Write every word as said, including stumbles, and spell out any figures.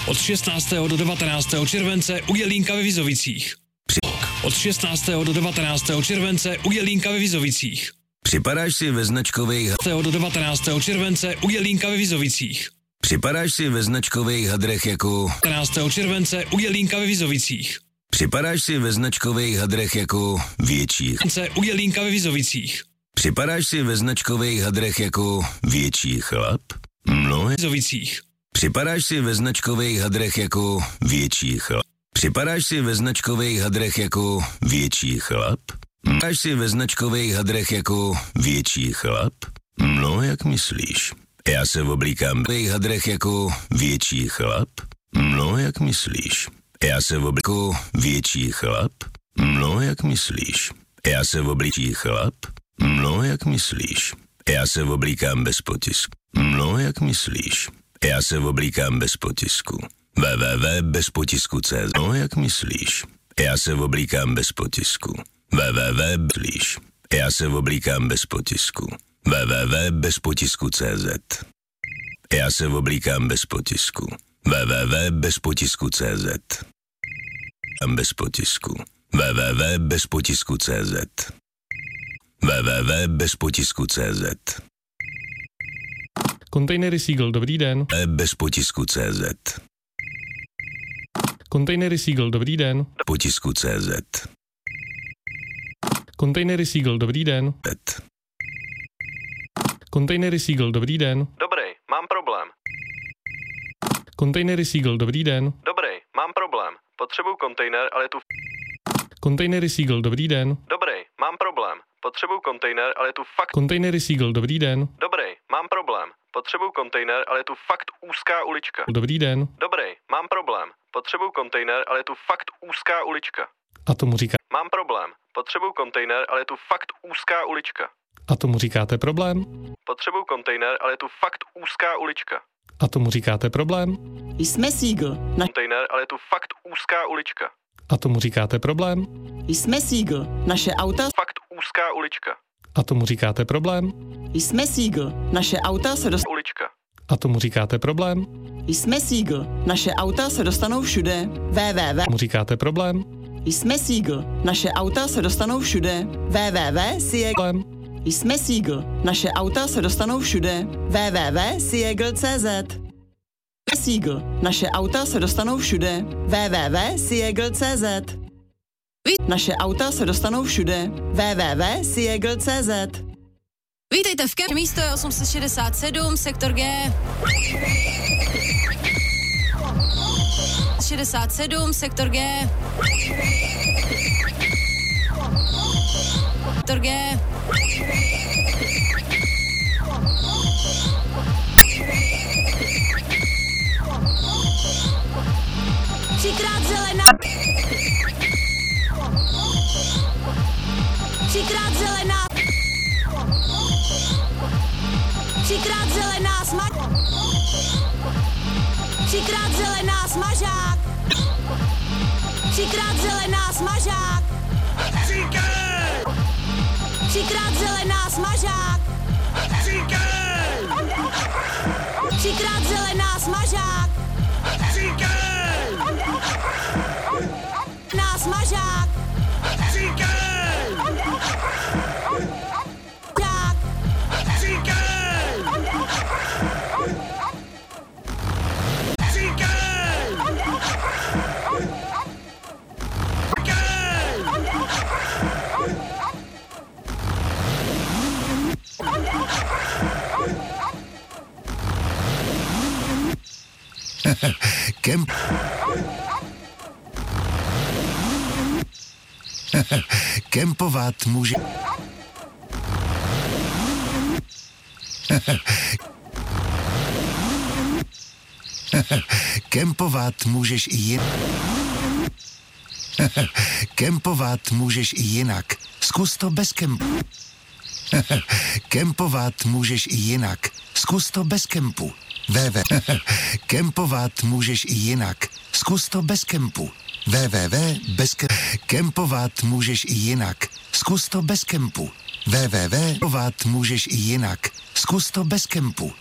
Od šestnáctého do devatenáctého července u Jelínka ve Vizovicích. Od šestnáctého do devatenáctého července u Jelínka ve Vizovicích. Připadáš si ve značkových... do devatenáctého července u Jelínka ve Vizovicích. Připadáš si ve značkových hadrech jako... devatenáctého července u Jelínka ve Vizovicích. Připadáš si ve značkových hadrech jako větších... u Jelínka ve Vizovicích. Připadáš si ve značkových hadrech jako větší chlap? No, Vizovicích. Připadáš si ve značkových hadrech jako větší chlap? Připadáš si ve značkových hadrech jako větší chlap? Připadáš si ve značkových hadrech jako větší chlap? No, jak myslíš? Já se oblíkám v hadrech jako větší chlap? No, jak myslíš? Já se oblíkám větší chlap? No, jak myslíš? Já se oblíkám chlap? No, jak myslíš? Já se oblíkám bez potisku. No, jak myslíš? Já se oblíkám bez potisku. www bez potisku tečka cz. No, jak myslíš? Já se oblíkám bez potisku. www myslíš? Já se oblíkám bez potisku. www bez potisku tečka cz. Já se oblíkám bez potisku. www bez potisku tečka cz. Bez potisku. www bez potisku tečka cz. www bez potisku tečka cz. Kontejnery Seagull, dobrý den. Bez potisku tečka cz. Kontejnery Seagull, dobrý den. Potisku tečka cz. Kontejnery Seagull, dobrý den. Kontejnery Seagull, dobrý den. Dobrý, mám problém. Kontejnery Seagull, dobrý den. Dobrý, mám problém. Potřebuju kontejner, ale je tu... Kontejnery Seagull, dobrý den. Dobrý, mám problém. Potřebuju kontejner, ale je tu fakt... Kontejnery Seagull, dobrý den. Dobrý, mám problém. Potřebuju kontejner, ale je tu fakt úzká ulička. Dobrý den. Dobrý, mám problém. Potřebuju kontejner, ale je tu fakt úzká ulička. A tomu říká... Mám problém. Potřebuju kontejner, ale je tu fakt úzká ulička. A tomu říkáte problém? Potřebuju kontejner, ale je tu fakt úzká ulička. A tomu říkáte problém? Jsme Seagull. Na... Kontejner, ale je tu fakt úzká ulička. A tomu říkáte problém? Jsme Seagull. Naše auta... Fakt úzká ulička. A tomu říkáte problém? Jsme Seagull. Naše auta se dostanou... Ulička. A tomu říkáte problém? Jsme Seagull. Naše auta se dostanou všude. www. Tomu říkáte problém? Jsme Seagull. Naše auta se dostanou všude. www. Seagull. Jsme Seagull. Naše auta se dostanou všude. www. Seagull tečka cz. Seagull. Naše auta se dostanou všude. www. Seagull tečka cz. Naše auta se dostanou všude. www. Seagull tečka cz. Vítejte v Kem, místo je osm set šedesát sedm, sektor G. šedesát sedm, sektor G. Sektor G. Třikrát zelená. Třikrát zelená. Třikrát zelená sma... Třikrát zelená smažák. Třikrát zelená smažák. Třikrát zelená smažák. Třikrát zelená smažák. Na smažák. Kemp. Kempovat může... Kempovat můžeš i jinak. Kempovat můžeš i jinak. Zkus to bez kempu. Kempovat můžeš i jinak. Zkus to bez kempu. www. Kempovat můžeš i jinak. Zkus to bez kempu. www. Bez ke... Kempovat můžeš i jinak. Zkus to bez kempu. www. Kempovat můžeš i jinak. Zkus to bez kempu.